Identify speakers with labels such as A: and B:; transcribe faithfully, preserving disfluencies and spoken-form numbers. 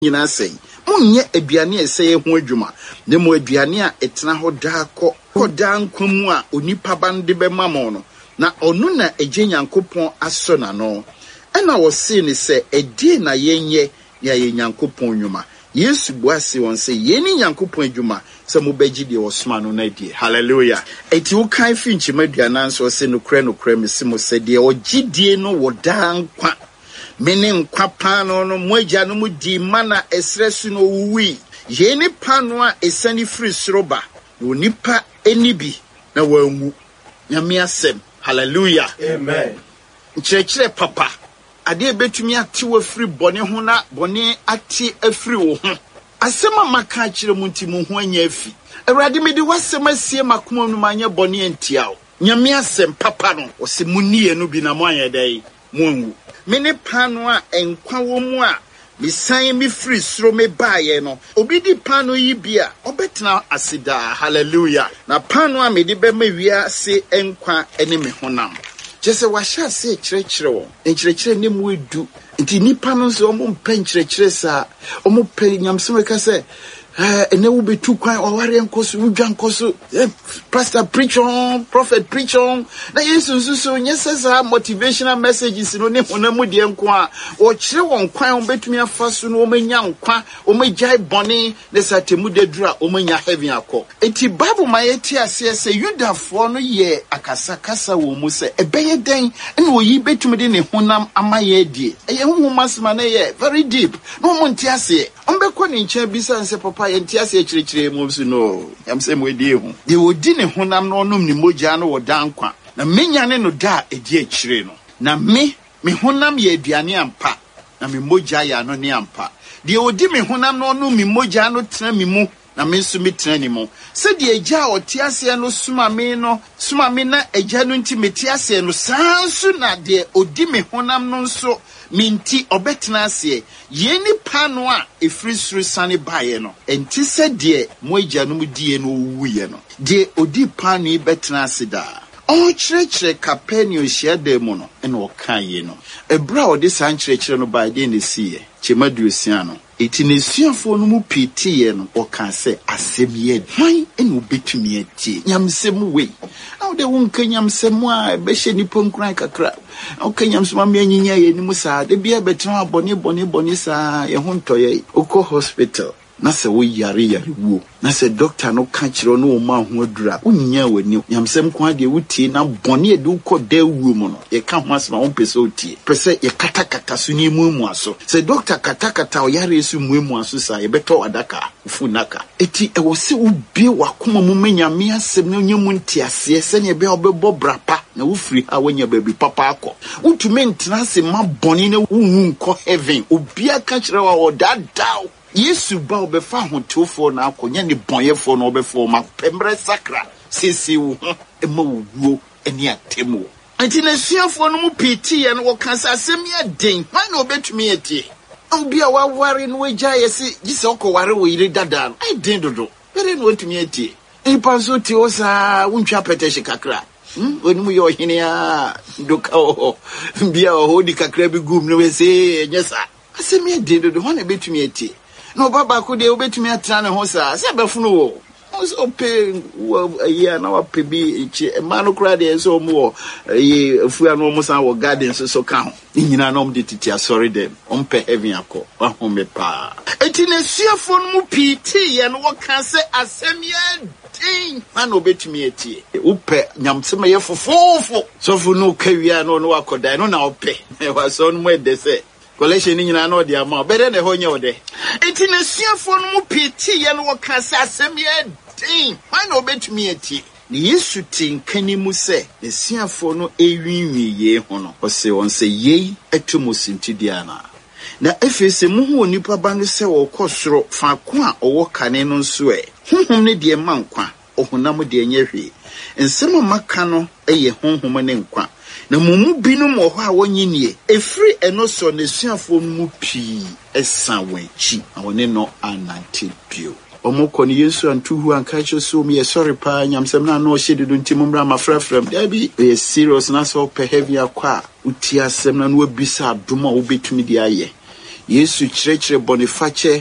A: nyina sei munye aduane eseye ho adwuma ne mo aduane a etena ho da kɔ kɔ da nkwamu a onipa bande be mamo no na onu na agye Nyankopɔn aso na no ɛna wɔ se ne sɛ ɛdie na yenye ya ye Nyankopɔn nnwuma Yesu buase won se yeni Nyankopɔn adwuma sɛ mo bɛgye de osoma no na die hallelujah eti wo kan fi nkyima aduana nso se no kra no kra me se mo sɛ de ogidie no wɔ da nkwa mene nkwa pano no moagya no mu di mana esresu no wuwi yeni pano a esani firi sroba no nipa enibi na wanwu nyame asem hallelujah
B: amen
A: nkyerɛkyerɛ papa ade betumi ate wo firi bɔne ho na bɔne ate afiri wo ho asɛm a maka kyerɛ mu nti mu ho anya afi awurade me de wasɛm asie makoma no manya bɔne antia wo nyame asem papa no o se munie no bi na mo anya dai mo anwu mene pano a enkwa wo mu a misan mi free sro me baaye no obi di pano yi bia obetena asida hallelujah na pano a me de be ma wia se enkwa ene me honam jese wa sha se kyerɛkyerɛ wo nkyerɛkyerɛ ne mu edu nti nipa no so omo mpa nkyerɛkyerɛ sa omo pɛ nyamsem ka se eh ene wo betu kwan oware nkoso wudwa nkoso pastor preach on prophet preach on na yesu so nyesesa motivational messages no ne honamu de nko a wo kyerɛ won kwan wo betumi afa so no omanya nkwa omagya bɔne ne satemu de dura omanya heaven akɔ eti bible ma yeti ase se yudafo no ye akasa kasa wo mu se ebeye den ene oyi betumi de ne honam amaye die eye honhom asema na ye very deep no mo nti ase ombekɔ ne nkyɛn bisa nse papa ye nti ase kyerɛkyerɛ mu so no yam se mo edi hu de odi ne honam no onom ni mogya no wɔ dankwa na menya ne no da edi akyire no na me me honam ye aduane ampa na me mogya ya no ne ampa de odi me honam no onom mi mogya no tena mi mu na me nso me tena ni mu se de agya ɔte ase no suma me no suma me na agya no nti meti ase no sanso na de odi me honam no nso minti obetena ase yeni pano a efiri suru sane bae no enti se de mo agya no mu die no wuye no de odi pano yi betena ase da o kyerɛkyerɛ Capernaum hia da mu no ene o kan ye no ebra o de san kyerɛkyerɛ no bae de ne siye chemaduosia no eti ne suafo no mu pitiye no o kan se asɛm ye hwan ene obetumi atie nyamsɛm wei aw de won kan nyamsɛm a be hye ni ponkran kakra aw kan nyamsɛm am yanyinya ye ni musa de bia betena abɔne bɔne bɔne saa ye ho ntɔye okɔ hospital na se wo yare yare wo na se doctor no ka kyerɛ no o ma ho adura unya wani nyamsɛm kwa de wutie na bɔne ade ukɔ da wuo mu no ye ka ho asema wo pese otie pese ye kata kata so ni mu mu aso se doctor kata kata o yare su mu mu aso sa ye beto adaka ufunaka eti e wo se ubie wakoma mu manyame asɛm na nyamu ntiase se ne be obebɔ brapa na wo free ha wanya baby papa akɔ utumi ntena se ma bɔne na wo nkɔ heaven obia ka kyerɛ wa o dadaw Yesu ba obefa hotofo na akonya ne bonyefo na obefo ma pembre sakra sisi wo ema wuo eni atemu anti na suafo no mu piti ye no wokansa asem ya den man na obetumi etie obi a waware no agya yesi gise okoware wo yire dada no ai den dodo bere no otumi etie e panso ti osa wuntwa peteshe kakra hm onimu ye ohene a doka o bia o di kakra bi gum no we se nyesa asem ya den dodo ho na betumi etie no baba ko de obetumi atra ne ho sa se befunu wo so pe ya na wa pe bi echi e ma no kra de so mu wo ye afua no mu san wo garden so so ka ho nyina no mde titi asori dem on pe heaven akọ wa ho me pa eti ne suafo no mu piti ye no wo kan se asem ye din man obetumi etie wo pe nyamsem ye fofofo so fu no kawia no no akodan no na wo pe e wa so no mu de se collection ni nyina no de ama bere ne ho nye ode enti ne suafo no mu piti ye no woka se asem ye din why no betumi ati ne Yesu tinkani mu se ne suafo no ewinwi ye ho no o se won se ye atomosinti dia na na efese mu ho nipa ba no se wo kosoro fa ko a owo kane no nso e honhom ne de mankwa ohunam de nye hwe nsem maka no eye honhom ne nkwa na mumu binum wo ha wonyinie efri eno so ne suafo mu pii esan wanchi awone no anante bio omoko ni Yesu antuhu ankacho so me sorry pa nyamsem na no hyededo ntimumra mafrafram da bi e serious na so pe heavy akwa uti asem na no abisa adoma wo betumi di aye yesu kyerɛkyerɛ bɔnefakyɛ